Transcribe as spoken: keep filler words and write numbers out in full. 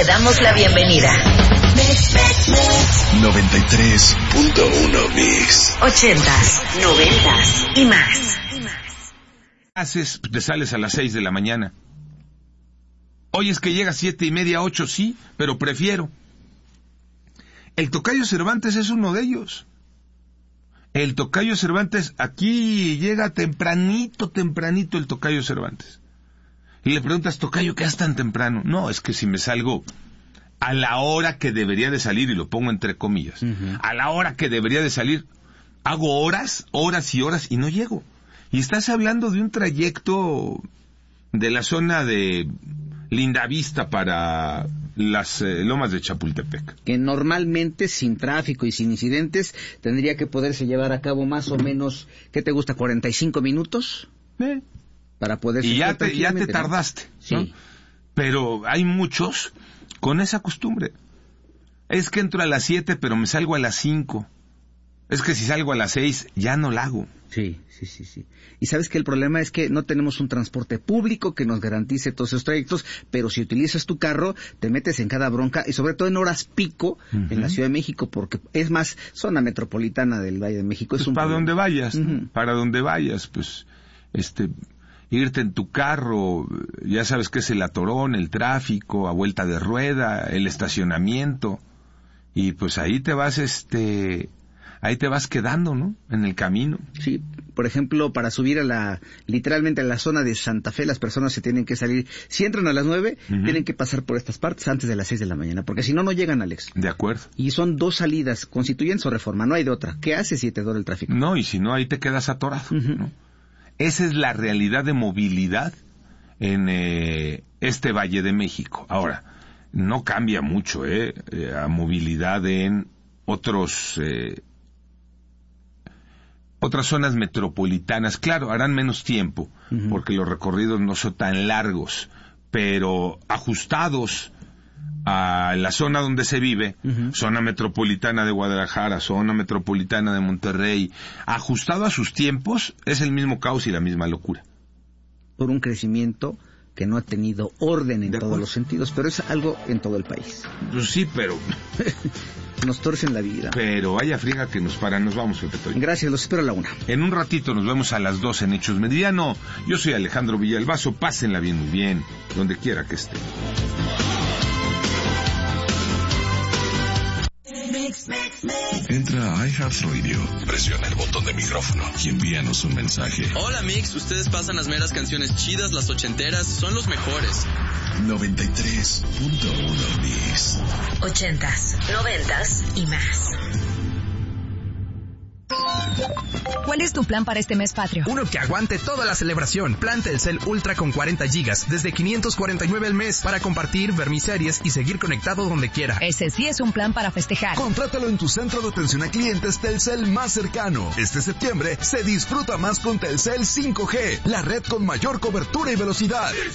Te damos la bienvenida. noventa y tres punto uno Mix. Ochentas, noventas y más. Haces, te sales a las seis de la mañana. Hoy es que llega a siete y media, ocho, sí, pero prefiero. El Tocayo Cervantes es uno de ellos. El Tocayo Cervantes, aquí llega tempranito, tempranito el Tocayo Cervantes. Y le preguntas, Tocayo, ¿qué haces tan temprano? No, es que si me salgo a la hora que debería de salir, y lo pongo entre comillas, uh-huh. a la hora que debería de salir, hago horas, horas y horas y no llego. Y estás hablando de un trayecto de la zona de Lindavista para las eh, lomas de Chapultepec. Que normalmente, sin tráfico y sin incidentes, tendría que poderse llevar a cabo más o menos, ¿qué te gusta? ¿cuarenta y cinco minutos? ¿Eh? Para poder... Y ya te, ya te tardaste, sí. ¿no? Pero hay muchos con esa costumbre. Es que entro a las siete, pero me salgo a las cinco. Es que si salgo a las seis, ya no la hago. Sí, sí, sí, sí. Y sabes que el problema es que no tenemos un transporte público que nos garantice todos esos trayectos, pero si utilizas tu carro, te metes en cada bronca, y sobre todo en horas pico, uh-huh. en la Ciudad de México, porque es más, zona metropolitana del Valle de México. Es pues un para problema. donde vayas, uh-huh. ¿no? Para donde vayas, pues, este... irte en tu carro, ya sabes que es el atorón, el tráfico, a vuelta de rueda, el estacionamiento, y pues ahí te vas, este, ahí te vas quedando, ¿no? En el camino. Sí, por ejemplo, para subir a la, literalmente a la zona de Santa Fe, las personas se tienen que salir, si entran a las nueve, uh-huh. tienen que pasar por estas partes antes de las seis de la mañana, porque si no, no llegan, Alex. De acuerdo. Y son dos salidas, Constituyentes o Reforma, no hay de otra. ¿Qué haces si te dura el tráfico? No, y si no, ahí te quedas atorado, uh-huh. ¿no? Esa es la realidad de movilidad en eh, este Valle de México. Ahora, no cambia mucho eh, eh, a movilidad en otros eh, otras zonas metropolitanas. Claro, harán menos tiempo, uh-huh. porque los recorridos no son tan largos, pero ajustados a la zona donde se vive, uh-huh. zona metropolitana de Guadalajara, zona metropolitana de Monterrey, ajustado a sus tiempos, es el mismo caos y la misma locura. Por un crecimiento que no ha tenido orden en de todos acuerdo. los sentidos, pero es algo en todo el país. Pues sí, pero... nos torcen la vida. Pero vaya friega que nos para, nos vamos, Pepe Toño. Gracias, los espero a la una. En un ratito nos vemos a las dos en Hechos Meridiano. Yo soy Alejandro Villalbazo, pásenla bien, muy bien, donde quiera que estén. Entra a iHeartRadio, presiona el botón de micrófono y envíanos un mensaje. Hola Mix, ustedes pasan las meras canciones chidas, las ochenteras, son los mejores. noventa y tres punto uno Mix. Ochentas, noventas y más. ¿Cuál es tu plan para este mes patrio? Uno que aguante toda la celebración. Plan Telcel Ultra con cuarenta gigas, desde quinientos cuarenta y nueve al mes, para compartir, ver mis series y seguir conectado donde quiera. Ese sí es un plan para festejar. Contrátalo en tu centro de atención a clientes Telcel más cercano. Este septiembre se disfruta más con Telcel cinco G, la red con mayor cobertura y velocidad.